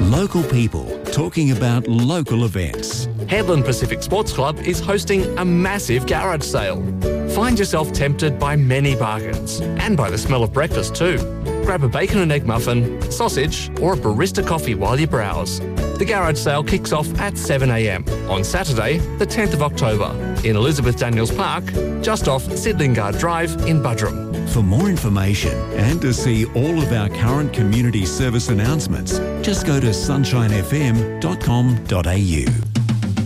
Local people talking about local events. Headland Pacific Sports Club is hosting a massive garage sale. Find yourself tempted by many bargains and by the smell of breakfast too. Grab a bacon and egg muffin, sausage or a barista coffee while you browse. The garage sale kicks off at 7 a.m. on Saturday, the 10th of October in Elizabeth Daniels Park, just off Sidlingard Drive in Buderim. For more information and to see all of our current community service announcements, just go to sunshinefm.com.au.